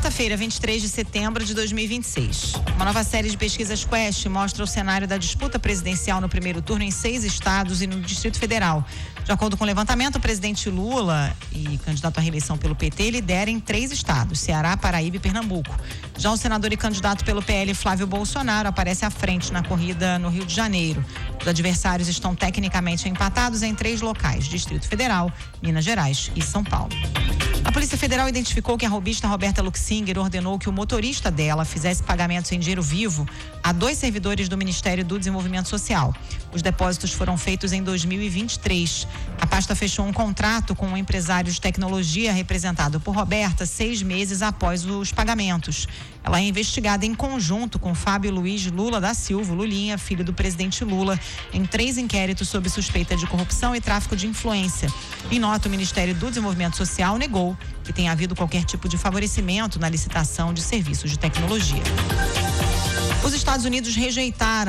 Quarta-feira, 23 de setembro de 2026. Uma nova série de pesquisas Quest mostra o cenário da disputa presidencial no primeiro turno em 6 estados e no Distrito Federal. De acordo com o levantamento, o presidente Lula e candidato à reeleição pelo PT lidera em 3 estados, Ceará, Paraíba e Pernambuco. Já o senador e candidato pelo PL, Flávio Bolsonaro, aparece à frente na corrida no Rio de Janeiro. Os adversários estão tecnicamente empatados em 3 locais, Distrito Federal, Minas Gerais e São Paulo. A Polícia Federal identificou que a robista Roberta Luxinger ordenou que o motorista dela fizesse pagamentos em dinheiro vivo a 2 servidores do Ministério do Desenvolvimento Social. Os depósitos foram feitos em 2023. A pasta fechou um contrato com um empresário de tecnologia representado por Roberta 6 meses após os pagamentos. Ela é investigada em conjunto com Fábio Luiz Lula da Silva, Lulinha, filho do presidente Lula, em 3 inquéritos sob suspeita de corrupção e tráfico de influência. Em nota, o Ministério do Desenvolvimento Social negou que tenha havido qualquer tipo de favorecimento na licitação de serviços de tecnologia. Os Estados Unidos rejeitaram